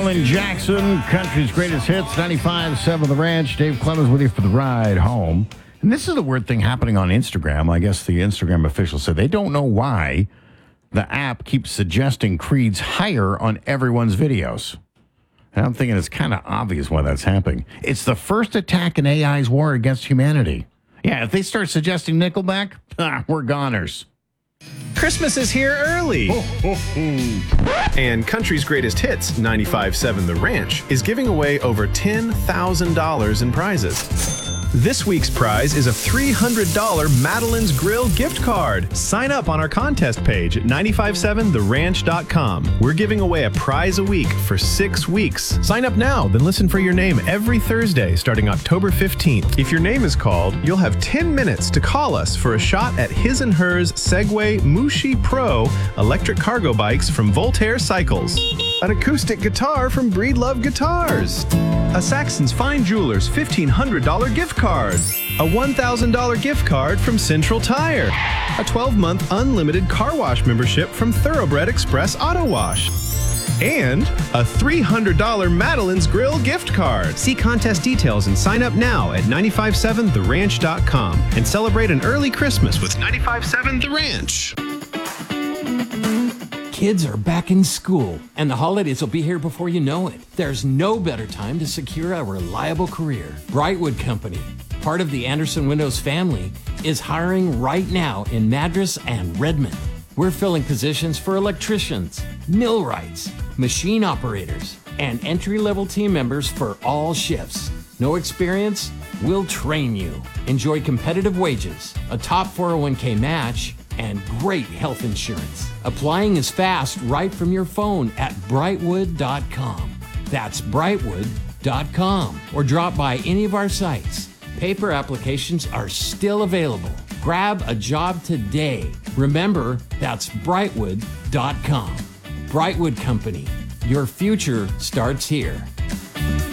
Alan Jackson, country's greatest hits, 95.7 The Ranch. Dave Clemens with you for the ride home. And this is the weird thing happening on Instagram. I guess the Instagram officials said they don't know why the app keeps suggesting creeds higher on everyone's videos. And I'm thinking it's kind of obvious why that's happening. It's the first attack in AI's war against humanity. Yeah, if they start suggesting Nickelback, we're goners. Christmas is here early. And Country's Greatest Hits, 95.7 The Ranch, is giving away over $10,000 in prizes. This week's prize is a $300 Madeline's Grill gift card. Sign up on our contest page at 957theranch.com. We're giving away a prize a week for 6 weeks. Sign up now, then listen for your name every Thursday starting October 15th. If your name is called, you'll have 10 minutes to call us for a shot at his and hers Segway Mushi Pro electric cargo bikes from Voltaire Cycles, an acoustic guitar from Breedlove Guitars, a Saxon's Fine Jewelers $1,500 gift card, a $1,000 gift card from Central Tire, a 12-month unlimited car wash membership from Thoroughbred Express Auto Wash, and a $300 Madeline's Grill gift card. See contest details and sign up now at 957theranch.com and celebrate an early Christmas with 95.7 The Ranch. Kids are back in school, and the holidays will be here before you know it. There's no better time to secure a reliable career. Brightwood Company, part of the Anderson Windows family, is hiring right now in Madras and Redmond. We're filling positions for electricians, millwrights, machine operators, and entry-level team members for all shifts. No experience? We'll train you. Enjoy competitive wages, a top 401k match, and great health insurance. Applying is fast right from your phone at brightwood.com. That's brightwood.com. Or drop by any of our sites. Paper applications are still available. Grab a job today. Remember, that's brightwood.com. Brightwood Company. Your future starts here.